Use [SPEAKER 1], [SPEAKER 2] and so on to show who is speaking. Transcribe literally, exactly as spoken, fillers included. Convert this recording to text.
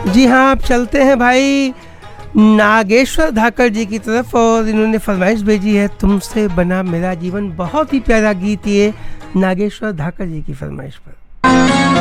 [SPEAKER 1] जी हाँ, आप चलते हैं भाई नागेश्वर धाकड़ जी की तरफ और इन्होंने फरमाइश भेजी है तुमसे बना मेरा जीवन। बहुत ही प्यारा गीत ये नागेश्वर धाकड़ जी की फरमाइश पर।